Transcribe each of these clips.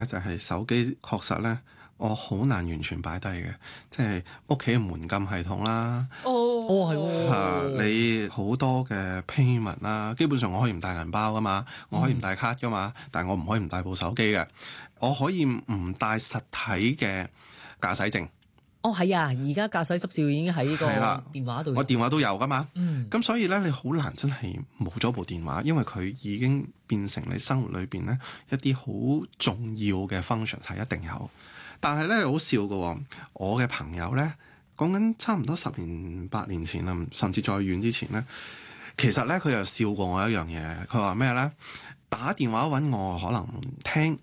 就係手機確實咧，我好難完全擺低嘅，即係屋企嘅門禁系統啦。 係喎。 你好多嘅 payment 啦，基本上我可以唔帶銀包噶嘛，我可以唔帶卡噶嘛，但係我唔可以唔帶部手機嘅。我可以唔帶實體嘅駕駛證。 係啊，而家駕駛執照已經喺個電話度。 我電話都有噶嘛。咁所以咧，你好難真係冇咗部電話，因為佢已經變成你生活裏邊咧一啲好重要嘅 function 係一定有。但係咧好笑嘅喎，我嘅朋友咧講緊差唔多10年8年前啦，甚至再遠之前咧，其實咧佢又笑過我一樣嘢。佢話咩咧？打電話揾我可能唔聽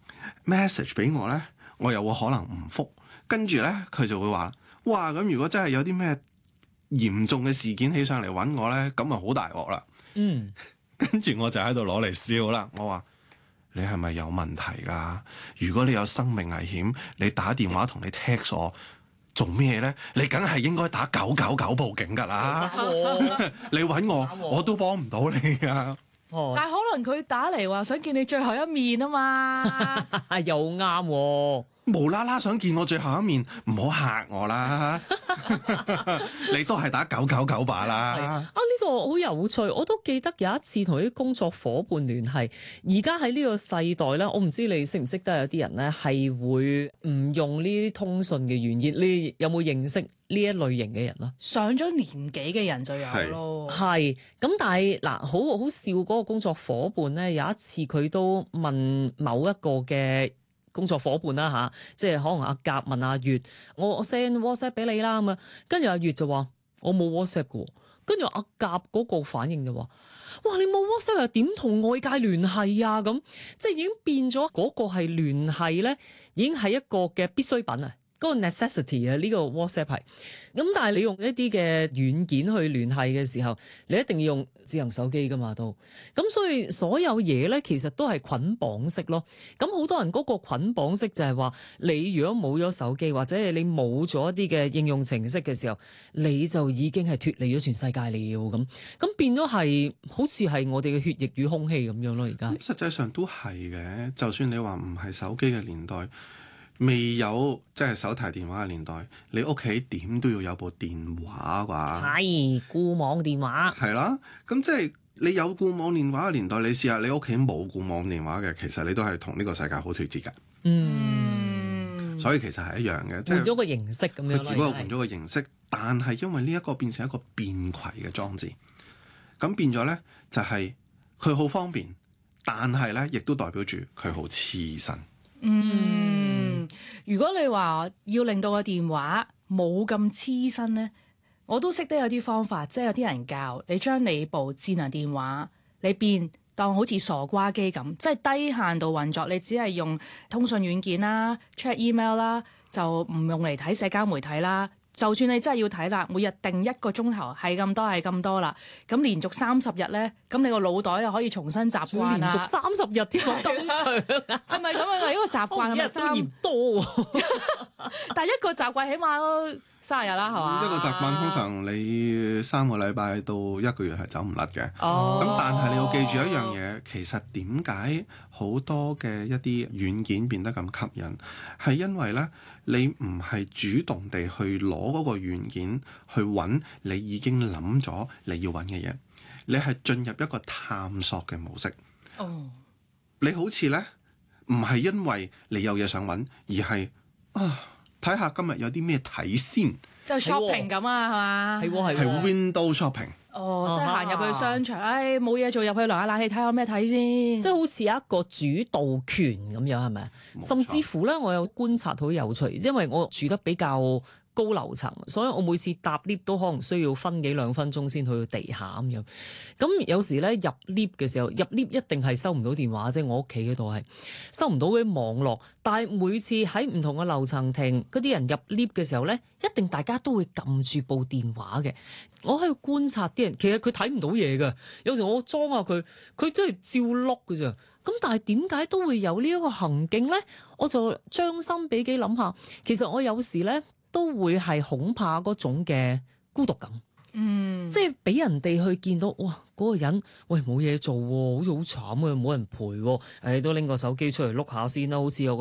message 俾我咧，我又會可能唔覆。跟住咧，佢就會話：哇！咁如果真係有啲咩嚴重嘅事件起上嚟揾我咧，咁啊好大鑊啦。跟住我就喺度攞嚟笑啦。我話：你係咪有問題㗎？如果你有生命危險，你打電話同你 text 我做咩咧？你梗係應該打999報警㗎啦。你揾我，我都幫唔到你㗎。 但係可能佢打嚟話想見你最後一面啊嘛。 又啱喎。 無啦啦想見我最後一面，唔好嚇我啦！你都係打999吧啦。 呢個好有趣，我都記得有一次同啲工作伙伴聯繫。而家喺呢個世代咧，我唔知你識唔識得有啲人咧係會唔用呢啲通訊嘅語言。你有冇認識呢一類型嘅人啊？ 上咗年紀嘅人就有咯。 係咁，但係嗱，好笑嗰個工作伙伴咧，有一次佢都問某一個嘅工作伙伴啦吓，即係可能阿甲問阿月，我 send WhatsApp 俾你啦咁啊，跟住阿月就話我冇 WhatsApp 嘅，跟住阿甲嗰個反應就話：哇，你冇 WhatsApp 又點同外界聯繫啊？咁即係已經變咗嗰個係聯繫咧，已經係一個嘅必需品啊！嗰個 necessity 啊，呢個 WhatsApp 係咁，但係你用一啲嘅軟件去聯繫嘅時候，你一定要用智能手機噶嘛都，咁所以所有嘢咧其實都係捆綁式咯。咁好多人嗰個捆綁式就係話，你如果冇咗手機或者係你冇咗一啲嘅應用程式嘅時候，你就已經係脫離咗全世界了咁變咗係好似係我哋嘅血液與空氣咁樣咯。而家實際上都係嘅，就算你話唔係手機嘅年代。未有即係手提電話嘅年代，你屋企點都要有部電話啩？ 係固網電話。 係啦，咁即係你有固網電話嘅年代，你試下你屋企冇固網電話嘅，其實你都係同呢個世界好脫節㗎。所以其實係一樣嘅，即係換咗個形式咁樣。 佢只不過換咗個形式，但係因為呢一個變成一個便攜嘅裝置，咁變咗咧就係佢好方便，但係咧亦都代表住佢好黐身。 如果你話要令到個電話冇咁黐身咧，我都識得有啲方法，即係有啲人教你將你部智能電話你變當好似傻瓜機咁，即係低限度運作，你只係用通訊軟件啦、check email 啦，就唔用嚟睇社交媒體啦。就算你真係要睇啦，每日定1個鐘頭係咁多係咁多啦，咁連續30日咧，咁你個腦袋又可以重新習慣啦。 連續30日添咁長啊？ 係咪咁樣啊？一個習慣係咪 3日都嫌多？ 但係一個習慣起碼都30日啦，係嘛？ 一個習慣通常你3個禮拜到1個月係走唔甩嘅。咁但係你要記住一樣嘢，其實點解好多嘅一啲軟件變得咁吸引，係因為咧你唔係主動地去攞嗰個軟件去揾你已經諗咗你要揾嘅嘢，你係進入一個探索嘅模式。你好似咧唔係因為你有嘢想揾，而係睇下今日有啲咩睇先， 就 shopping 咁啊，係嘛？ 係 window shopping。 即係行入去商場，冇嘢做，入去涼下冷氣，睇下有咩睇先， 即係好似一個主導權咁樣，係咪？甚至乎咧，我有觀察好有趣，因為我住得比較高樓層，所以我每次搭 lift 都可能需要分幾2分鐘先去到地下咁樣。咁有時咧入 lift 嘅時候，入 lift 一定係收唔到電話，即係我屋企嗰度係收唔到嗰啲網絡。但係每次喺唔同嘅樓層停，嗰啲人入 lift 嘅時候咧，一定大家都會撳住部電話嘅。我喺度觀察啲人，其實佢睇唔到嘢㗎。有時我裝下佢，佢真係照碌㗎咋。咁但係點解都會有呢一個行徑咧？我就將心比己諗下，其實我有時咧都會係恐怕嗰種嘅孤獨感。即係俾人哋去見到，哇！嗰個人喂冇嘢做喎，好似好慘啊，冇人陪喎。都拎個手機出嚟碌下先啦，好似有